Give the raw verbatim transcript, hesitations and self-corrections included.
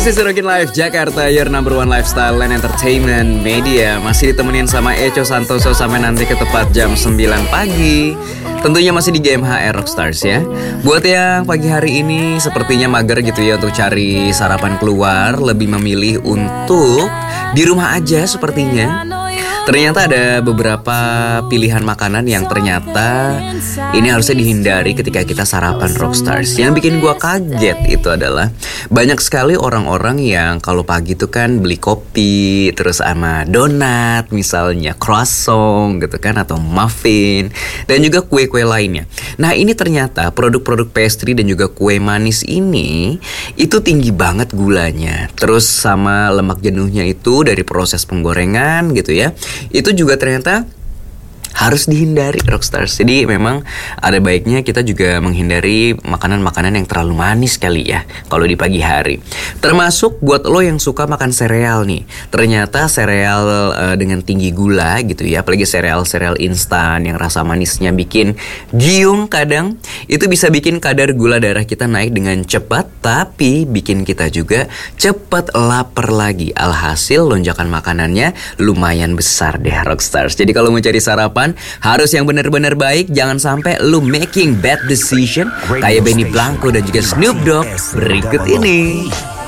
This is Rockin Life Jakarta, your number one lifestyle and entertainment media. Masih ditemenin sama Echo Santoso sampai nanti ke tepat jam sembilan pagi. Tentunya masih di G M H R Rockstars ya. Buat yang pagi hari ini sepertinya mager gitu ya untuk cari sarapan keluar, lebih memilih untuk di rumah aja sepertinya. Ternyata ada beberapa pilihan makanan yang ternyata ini harusnya dihindari ketika kita sarapan Rockstars. Yang bikin gua kaget itu adalah banyak sekali orang-orang yang kalau pagi tuh kan beli kopi, terus sama donat misalnya, croissant gitu kan, atau muffin, dan juga kue-kue lainnya. Nah ini ternyata produk-produk pastry dan juga kue manis ini itu tinggi banget gulanya. Terus sama lemak jenuhnya itu dari proses penggorengan gitu ya. Itu juga ternyata harus dihindari Rockstars. Jadi memang ada baiknya kita juga menghindari makanan-makanan yang terlalu manis kali ya kalau di pagi hari. Termasuk buat lo yang suka makan sereal nih. Ternyata sereal uh, dengan tinggi gula gitu ya, apalagi sereal-sereal instan yang rasa manisnya bikin giung kadang, itu bisa bikin kadar gula darah kita naik dengan cepat, tapi bikin kita juga cepat lapar lagi. Alhasil lonjakan makanannya lumayan besar deh Rockstars. Jadi kalau mau cari sarapan harus yang benar-benar baik. Jangan sampai lu making bad decision kayak Benny Blanco dan juga Snoop Dogg berikut ini.